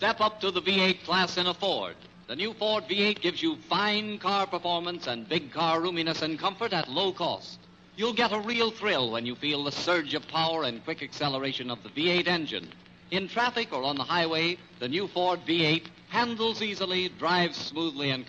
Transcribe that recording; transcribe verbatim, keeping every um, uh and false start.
Step up to the V eight class in a Ford. The new Ford V eight gives you fine car performance and big car roominess and comfort at low cost. You'll get a real thrill when you feel the surge of power and quick acceleration of the V eight engine. In traffic or on the highway, the new Ford V eight handles easily, drives smoothly, and